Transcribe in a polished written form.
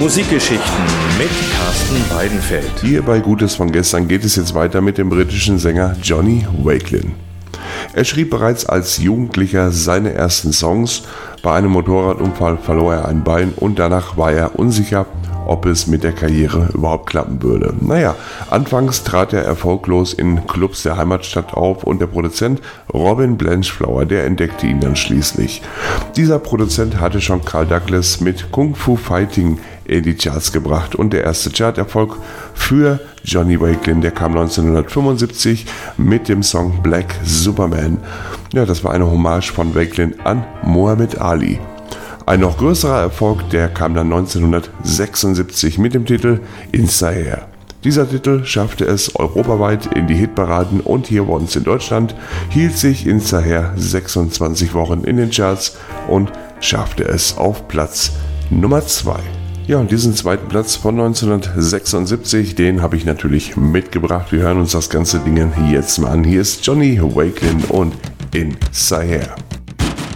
Musikgeschichten mit Carsten Weidenfeld. Hier bei Gutes von gestern geht es jetzt weiter mit dem britischen Sänger Johnny Wakelin. Er schrieb bereits als Jugendlicher seine ersten Songs. Bei einem Motorradunfall verlor er ein Bein und danach war er unsicher, ob es mit der Karriere überhaupt klappen würde. Naja, anfangs trat er erfolglos in Clubs der Heimatstadt auf und der Produzent Robin Blanchflower, der entdeckte ihn dann schließlich. Dieser Produzent hatte schon Carl Douglas mit Kung Fu Fighting in die Charts gebracht und der erste Charterfolg für Johnny Wakelin, der kam 1975 mit dem Song Black Superman. Ja, das war eine Hommage von Wakelin an Muhammad Ali. Ein noch größerer Erfolg, der kam dann 1976 mit dem Titel In Zaire. Dieser Titel schaffte es europaweit in die Hitparaden und hier bei uns in Deutschland hielt sich In Zaire 26 Wochen in den Charts und schaffte es auf Platz Nummer 2. Ja, und diesen zweiten Platz von 1976, den habe ich natürlich mitgebracht. Wir hören uns das ganze Ding jetzt mal an. Hier ist Johnny Wakelin und In Zaire.